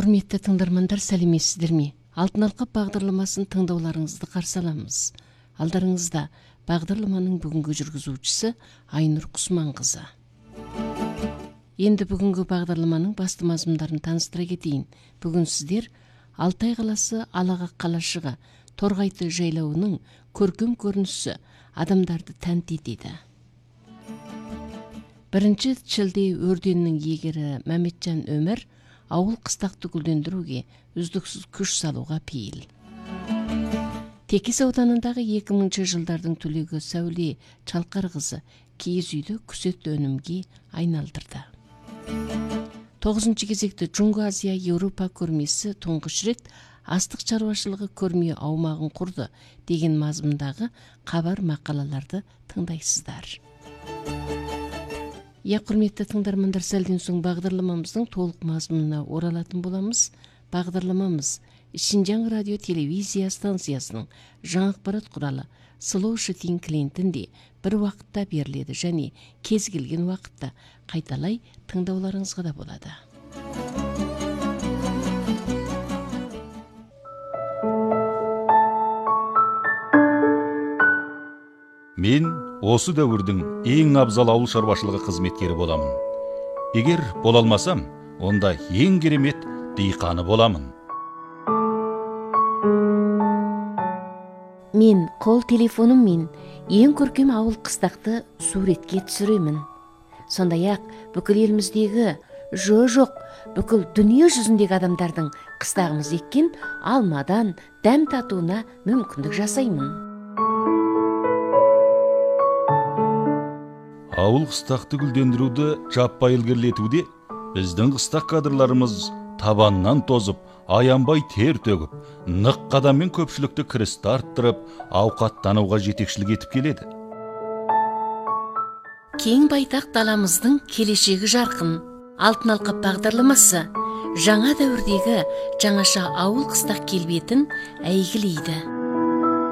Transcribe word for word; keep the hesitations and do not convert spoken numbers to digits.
Құрметті тыңдармандар, сәлеметсіздер ме? Алтын алқа бағдарламасын тыңдауларыңызды қарсы аламыз. Алдарыңызда бағдарламаның бүгінгі жүргізушісі Айнұр Құсманқызы. Енді бүгінгі бағдарламаның басты мазмұндарын таныстыра кетейін. Бүгін сіздер Алтай қаласы Алағақ қалашығы Торғайты жайлауының көркем көрінісі адамдарды тәнті етеді. Бірінші шілде өрденінің егері Мәметжан Өмір ауыл қыстақты гүлдендіруге үздіксіз күш салуға пейіл. Текес ауданындағы екі мыңыншы жылдардың түлегі Сәуле Чалқарқызы киіз үйді күзет өнімге айналдырды. Тоғызыншы кезекті Джунго Азия Еуропа көрмесі тұңғыш рет астық шаруашылығы көрме аумағын құрды деген мазмұндағы хабар мақалаларды тыңдайсыздар. Я, құрметті тыңдармандар, сәлден соң бағдарламамыздың толық мазмұнына оралатын боламыз. Бағдарламамыз Шинжаң радио телевизия станциясының жаңа ақпарат құралы Slow Shitting клиентінде бір уақытта беріледі және кез келген уақытта қайталай тыңдауларыңызға да болады. Мен осы дәуірдің ең абзал ауыл шаруашылығы қызметкері боламын. Егер бола алмасам, онда ең керемет диқаны боламын. Мен қол телефоныммен ең көркем ауыл қыстақты суретке түсіремін. Сондай-ақ бүкіл еліміздегі жо-жоқ бүкіл дүние жүзіндегі адамдардың қыстағымыз еккен алмадан дәм татуына мүмкіндік жасаймын. Ауыл қыстақты гүлдендіруді жаппай ілгерілетуде біздің қыстақ кадрларымыз табаннан тозып, аянбай тер төгіп, нық қадаммен көпшілікті кірісті арттырып, ауқаттануға жетекшілік етіп келеді. Кең байтақ даламыздың келешегі жарқын. Алтын алқа бағдарламасы жаңа дәуірдегі жаңаша ауыл қыстақ келбетін әйгілейді.